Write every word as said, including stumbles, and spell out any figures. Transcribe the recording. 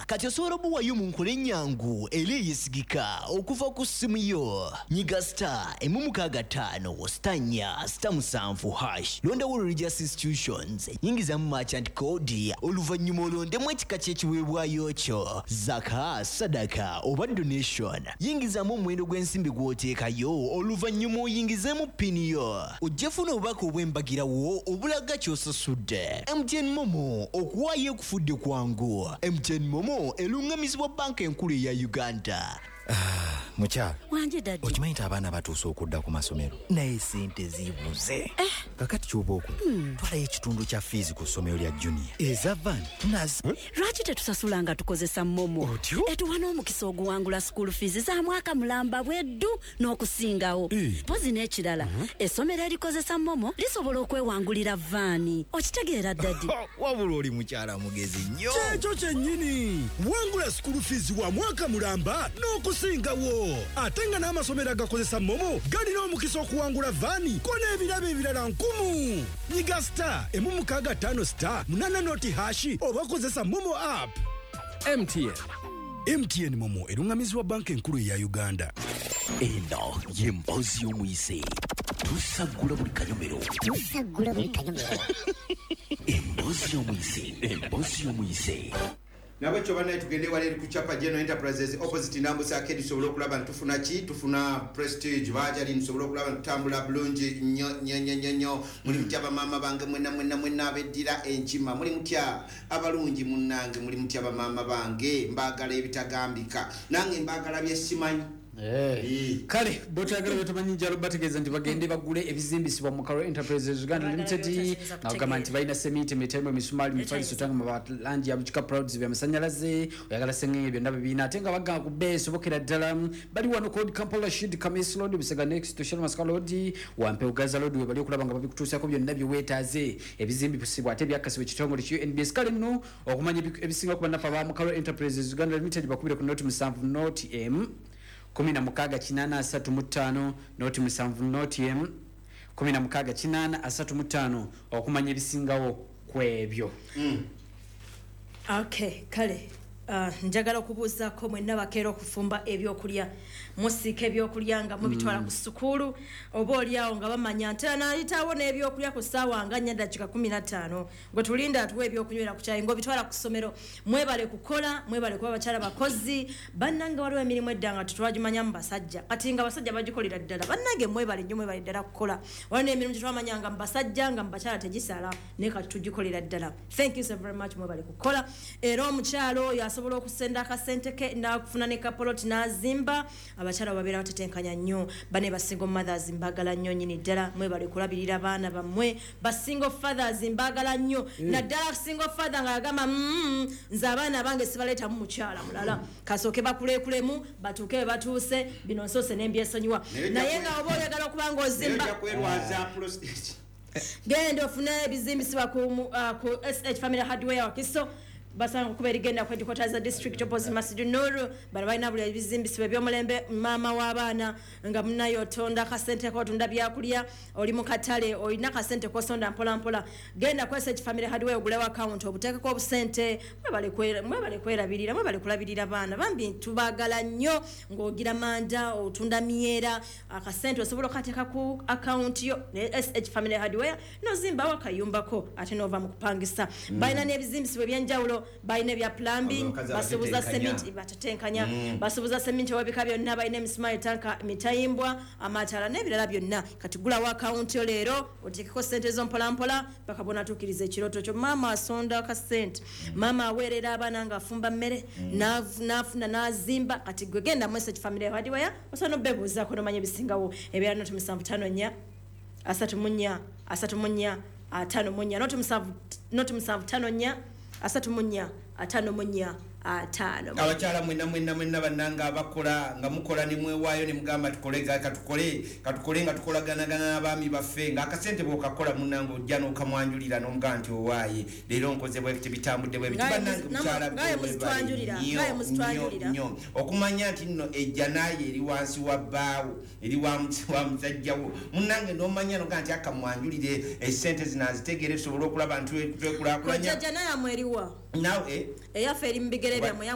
kati osobola buwayo mu nkola ennyangu era eyesigika okuva ku ssimu yo. Nyiga star emu mukaaga ttaano star nnya star musanvu hash londawo religious institutions yingizamu merchant code oluvannyuma olondemu ekika ky'ekiweebwayo kyo zaka sadaka oba donation yingizamu omuwendo gw'ensimbi gw'oteekayo oluvannyuma oyingizeemu pini yo ojja funa obubaka obw'embagirawo obulaga ky'osasudde. M T N Momo okuwaayo okufudde kwangu. M T N Momo elungamizibwa banka enkulu eya Uganda. Ah, mukyala. Wanje dadi. Okimanyi nti abaana batuuse okudda ku masomero naye ssente zibuze. Eh. Kakati ky'oba okola. Hmm. Twalayo ekitundu kya fees ku ssomero lya junior. Eza van tunazi. Hmm? Lwaki tetusasula nga tukozesa Momo? Otyo? Etuwa n'omukisa oguwangula school fees za mwaka mulamba bweddu n'okusingawo. Eh. Pozi n'ekirala. Uh-huh. Essomero erikozesa Momo lisobola okwewangulira vaani. Okitegeera dadi. Wabula oli mukyala mugezi nnyo. Kyekyo kyennyini. Wangula school fees wa mwaka mulamba n'okusingawo. Ate nga n'amasomero agakozesa Momo galina omukisa okuwangula vaani ko n'ebirabo ebirala nkumu. Nyiga star emu mukaaga ttaano star munaana noti hashi oba kozesa Momo app. M T N. M T N Momo erungamizibwa banka enkulu eya Uganda. Eno ye mboozi y'omuyise. Tusagula buli kanyomero. Tusagula buli kanyomero. Emboozi y'omuyise. Emboozi y'omuyise. Nabo chobana tugende wale kuchapa General Enterprises opposite nambo sake disobolo kulaba ntufuna ki tufuna prestige bajali nsobolo kulaba ntambula bulungi nyo nyo nyo nyo muri mutya mama bange mwena mwena mwena abedira enchima muri mutya abalungi munange muri mutya mama bange mbagala ebitagambika nange mbagala byesimanyi. Eh. Kale botagala betamanyi jalo bategeza nti bagende bagule ebizimbisibwa mu Karo Enterprises Uganda Limited agamba nti baina semite mitemo misumali mifali sotanga mabalanji abuchika prouds bya masanyalaze oyagala senge byonna bibina atenga baga ku base bokera ddala bali wano code Kampala Shid Kamis Road bisega next to Shell Mascal Road wampe ugaza road we bali okulaba nga babikutuusa ko byonna byewetaaze ebizimbisibwa ate byakasibwa kitongole kyo N B S kale nno okumanya ebisinga kuba nafa ba mu Karo Enterprises Uganda Limited bakubire ku note musanvu note M kumi na mukaga kinana asatu mutano noti musanvu noti M kumi na mukaga kinana asatu mutano okumanya ebisingawo kwebyo. Mm. Okay, kale. Uh, njagala kubuuza ko mwenna bakero kufumba ebyokulya musike ebyokulya nga mubitwala mm. ku sukulu oba oliawo nga bamanya ntana alitawo n'ebyokulya ku ssaawa nga nnya dakika kumi na ttaano ngo tulinda atuwe ebyokunywera ku kyayi ngo bitwala ku ssomero mwebale kukola mwebale kuba bakyala bakozi bannange waliwo emirimu eddanga tutwagimanya mu basajja kati nga basajja bagikolera ddala bannange mwebale nnyo mwebale ddala kukola waliwo n'emirimu gyetwamanya nga mu basajja nga mu bakyala tegisala naye kati tugikolera ddala. Thank you so very much mwebale kukola era omukyalo oyo asobola okusenda akasente ke nakufuna ne kapoloti n'azimba abakyala babeera batetenkanya nnyo bane basingle mothers mbagala nnyo nyini ddala mwebale kulabirira abaana bammwe basingle fathers mbagala nnyo mm. naddala single father nga agamba mm, nze abaana bange sibaleeta mu mukyala mulala kasooke bakulekulemu batuuke batuuse bino nsoose n'embyesonyiwa naye nga oba oyagala okuba nga ozimba genda ofune ebizimbisibwa ku, uh, ku S H Family Hardware Wakiso basanga kubera igenda kwa headquarters za district opposite Masjid Nuru barabaina buli ebizimbisibwa by'omulembe mama w'abaana nga munayo tonda kasente ko tunda byakulya oli mu katale olina kasente ko sonda mpola mpola genda kwa S H Family Hardware ogule account obuteke ko obusente mwebale kwera mwebale kwerabirira mwebale kulabirira abaana bambi tubagala nnyo ng'ogira manda otunda miera akasente osobola kateka ku account yo ne S H Family Hardware no zimba wakayumbako ate nova mu kupangisa mm. baina n'ebizimbisibwa byenjawulo baine bya plumbing basubuza cement batatenkanya mm. basubuza cement wabika byonna baine mismail tanka mitayimbwa amatala nebirala byonna katigula wa account yo lero otekeko sente zo mpola mpola bakabona tukirize ekiroto kyo mama asonda ka sente mm. mama awerera abana nga afumba mmere mm. nafuna nazimba kati gwe genda message family hadiwaya osano bebuza ko nomanye bisingawo ebya noto misanvu tano nya asatu munya asatu munya atano munya noto misanvu noto misanvu tano nya asatu munya atano munya atano abakyala mwena mwena mwena bananga abakola nga mukola ne mwewayo ne mugamba tukolega katukole katukole nga tukolagana gana abami baffe nga akasente bokakola munango jano kamwanjulira n'omuganti owaye lero nkoze bwe bitambudde bwe bitibananga mukyala ngaye muzitwanjulira ngaye muzitwanjulira nyo okumanya nti nno ejjanaye eri wansi wa baawo eri wa musajjawo munange n'omanya no ganti akamwanjulire esente zinazitegere sobola okulaba ntu twekulakulanya ejjanaye amweriwa nawe eyafe eri mbigere bya